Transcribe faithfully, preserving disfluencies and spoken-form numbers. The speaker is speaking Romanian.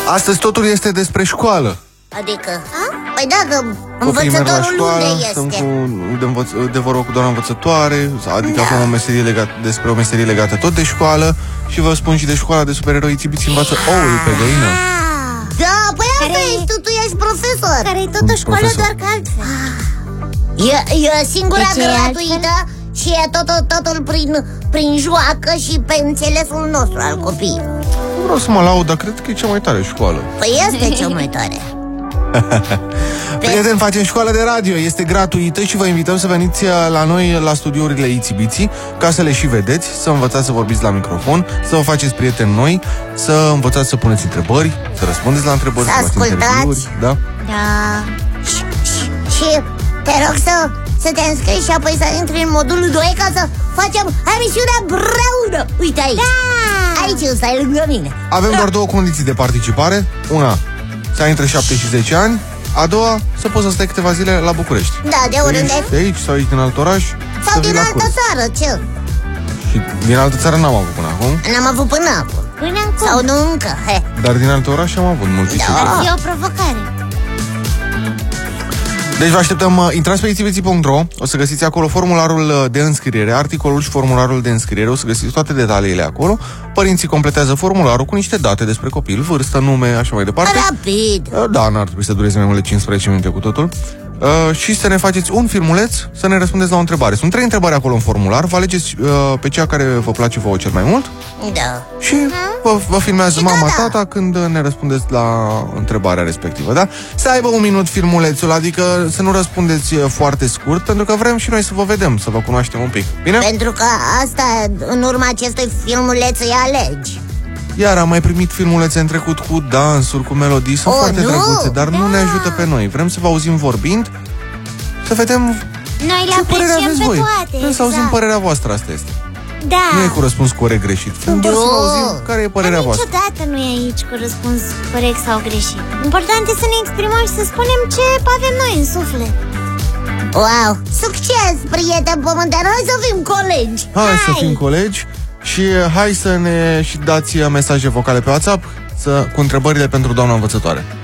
Astăzi totul este despre școală. Adică? A? Păi dacă învățătorul unde este? Sunt cu, de, învăț, de vorbă cu doamna învățătoare. Adică da. Aflăm o meserie legat, despre o meserie legată tot de școală. Și vă spun și de școala de supereroi. Țibiți învață oul pe găină. Da, păi asta ești tu, tu ești profesor. Care-i tot o școală, doar că altfel. E, e singura gratuită și e totul, totul prin, prin joacă și pe înțelesul nostru al copiilor. Nu vreau să mă laud, dar cred că e cea mai tare școală. Păi este cea mai tare. Prieteni, facem școală de radio, este gratuită și vă invităm să veniți la noi la studiourile Itibiții, ca să le și vedeți, să învățați să vorbiți la microfon, să vă faceți prieteni noi, să învățați să puneți întrebări, să răspundeți la întrebări, să, să faceți interviuri, da? Da. Și, și, și te rog să, să te înscrii și apoi să intri în modulul doi ca să facem emisiunea împreună. Uite aici. Da. Aici stai lângă mine. Avem doar două condiții de participare. Una, să ai între șapte și zece ani. A doua, să poți să stai câteva zile la București. Da, de oriunde? De aici sau aici din alt oraș. Sau din altă țară, ce? Și din altă țară n-am avut până acum. N-am avut până acum. Până acum. Sau nu încă, he. Dar din alte orașe am avut multe. Da. E o provocare. Deci vă așteptăm, intrați pe itibiții punct ro, o să găsiți acolo formularul de înscriere, articolul și formularul de înscriere, o să găsiți toate detaliile acolo. Părinții completează formularul cu niște date despre copil, vârstă, nume, așa mai departe. Rapid! Da, n-ar trebui să dureze mai mult de cincisprezece minute cu totul. Uh, și să ne faceți un filmuleț, să ne răspundeți la o întrebare. Sunt trei întrebări acolo în formular, vă alegeți uh, pe cea care vă place vouă cel mai mult. Da. Și vă, vă filmează și mama, da, da. tata când ne răspundeți la întrebarea respectivă, da? Să aibă un minut filmulețul, adică să nu răspundeți foarte scurt, pentru că vrem și noi să vă vedem, să vă cunoaștem un pic. Bine? Pentru că asta, în urma acestui filmuleț, îi alegi. Iar am mai primit filmulețe în trecut cu dansuri, cu melodii, sunt oh, foarte nu? drăguțe, dar da. nu ne ajută pe noi. Vrem să vă auzim vorbind, să vedem noi ce părere aveți voi. toate, Vrem exact. să auzim părerea voastră, asta este. Da. Nu e cu răspuns corect greșit. Vrem doar să vă auzim care e părerea Dar voastră. Niciodată nu e aici cu răspuns corect sau greșit. Important e să ne exprimăm și să spunem ce avem noi în suflet. Wow! Succes, prieteni pământeni! Hai să fim colegi! Hai, hai să fim colegi. Și hai să ne și dați mesaje vocale pe WhatsApp să, cu întrebările pentru doamna învățătoare.